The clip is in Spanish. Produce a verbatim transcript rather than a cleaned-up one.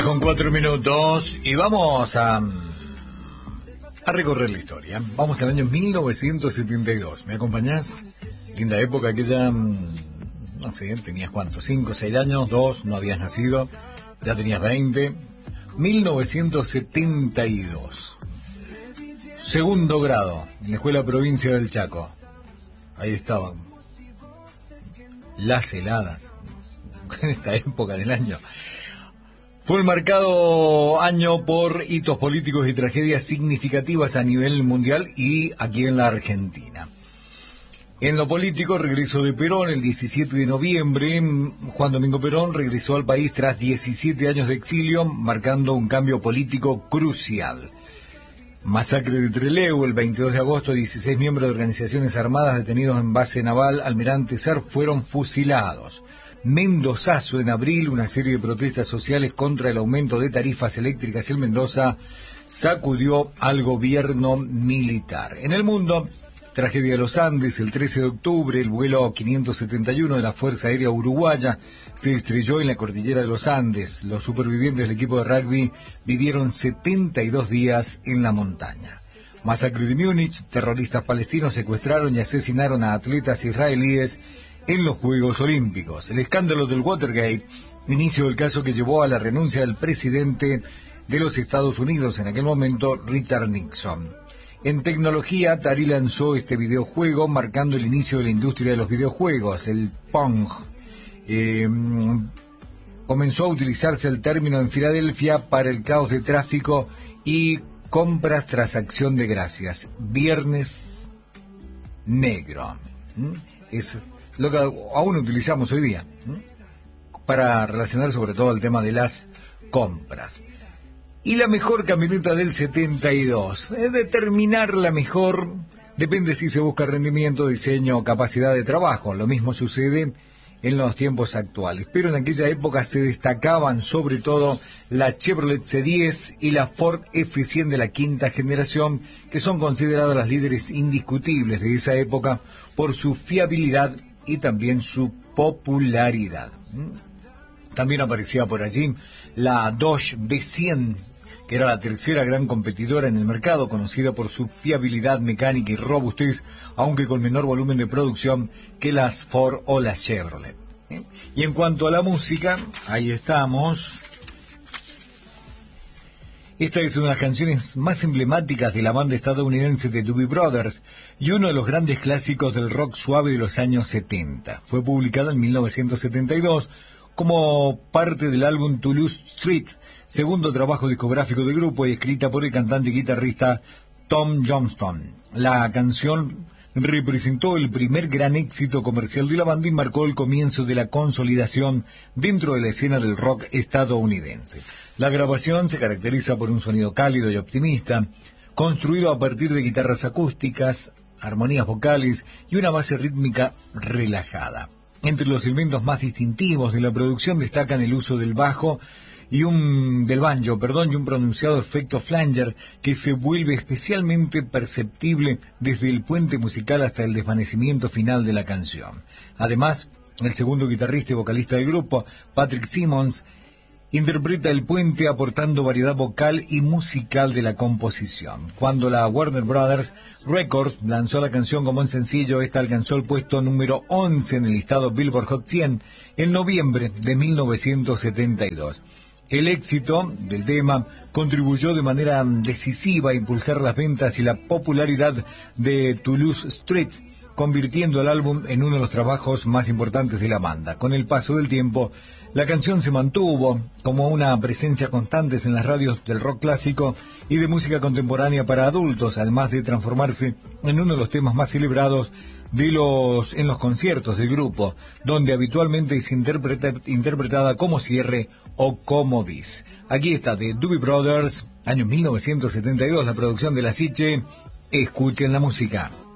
Con cuatro minutos y vamos a, a recorrer la historia. Vamos al año mil novecientos setenta y dos. ¿Me acompañás? Linda época, aquella, no sé, tenías cuánto, cinco, seis años, dos, no habías nacido, ya tenías veinte. mil novecientos setenta y dos. Segundo grado, en la Escuela Provincia del Chaco. Ahí estaban las heladas, en esta época del año. Fue el marcado año por hitos políticos y tragedias significativas a nivel mundial y aquí en la Argentina. En lo político, regreso de Perón el diecisiete de noviembre. Juan Domingo Perón regresó al país tras diecisiete años de exilio, marcando un cambio político crucial. Masacre de Trelew, el veintidós de agosto, dieciséis miembros de organizaciones armadas detenidos en base naval Almirante Ser fueron fusilados. Mendozazo, en abril, una serie de protestas sociales contra el aumento de tarifas eléctricas en Mendoza sacudió al gobierno militar. En el mundo, tragedia de los Andes, el trece de octubre, el vuelo quinientos setenta y uno de la Fuerza Aérea Uruguaya se estrelló en la cordillera de los Andes. Los supervivientes del equipo de rugby vivieron setenta y dos días en la montaña. Masacre de Múnich, terroristas palestinos secuestraron y asesinaron a atletas israelíes en los Juegos Olímpicos. El escándalo del Watergate, inicio del caso que llevó a la renuncia del presidente de los Estados Unidos, en aquel momento Richard Nixon. En tecnología, Atari lanzó este videojuego marcando el inicio de la industria de los videojuegos, el Pong. Eh, comenzó a utilizarse el término en Filadelfia para el caos de tráfico y compras tras acción de gracias. Viernes negro. ¿Mm? Es lo que aún utilizamos hoy día, ¿eh? Para relacionar sobre todo el tema de las compras. Y la mejor camioneta del setenta y dos. Eh, determinar la mejor depende si se busca rendimiento, diseño o capacidad de trabajo. Lo mismo sucede en los tiempos actuales. Pero en aquella época se destacaban sobre todo la Chevrolet C diez y la Ford F cien de la quinta generación, que son consideradas las líderes indiscutibles de esa época por su fiabilidad y también su popularidad. También aparecía por allí la Dodge B cien, que era la tercera gran competidora en el mercado, conocida por su fiabilidad mecánica y robustez, aunque con menor volumen de producción que las Ford o las Chevrolet. ¿Eh? Y en cuanto a la música, ahí estamos. Esta es una de las canciones más emblemáticas de la banda estadounidense The Doobie Brothers y uno de los grandes clásicos del rock suave de los años setenta. Fue publicada en mil novecientos setenta y dos como parte del álbum Toulouse Street, segundo trabajo discográfico del grupo y escrita por el cantante y guitarrista Tom Johnston. La canción representó el primer gran éxito comercial de la banda y marcó el comienzo de la consolidación dentro de la escena del rock estadounidense. La grabación se caracteriza por un sonido cálido y optimista, construido a partir de guitarras acústicas, armonías vocales y una base rítmica relajada. Entre los elementos más distintivos de la producción destacan el uso del bajo y un del banjo, perdón, y un pronunciado efecto flanger que se vuelve especialmente perceptible desde el puente musical hasta el desvanecimiento final de la canción. Además, el segundo guitarrista y vocalista del grupo, Patrick Simmons, interpreta el puente aportando variedad vocal y musical de la composición. Cuando la Warner Brothers Records lanzó la canción como un sencillo, esta alcanzó el puesto número once en el listado Billboard Hot cien en noviembre de mil novecientos setenta y dos. El éxito del tema contribuyó de manera decisiva a impulsar las ventas y la popularidad de Toulouse Street, convirtiendo el álbum en uno de los trabajos más importantes de la banda. Con el paso del tiempo, la canción se mantuvo como una presencia constante en las radios del rock clásico y de música contemporánea para adultos, además de transformarse en uno de los temas más celebrados de los en los conciertos del grupo, donde habitualmente es interpreta, interpretada como cierre o como bis. Aquí está The Doobie Brothers, año mil novecientos setenta y dos, la producción de La Siche. Escuchen la música.